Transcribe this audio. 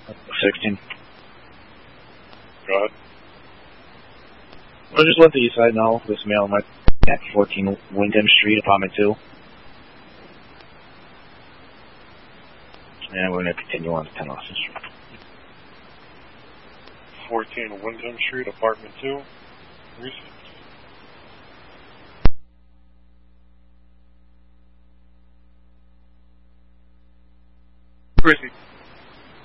16. Go ahead. We'll just let the east side know this male might be at 14 Wyndham Street, apartment 2. And we're going to continue on to 10 Austin Street. 14 Wyndham Street, apartment 2. Receipt. Receipt.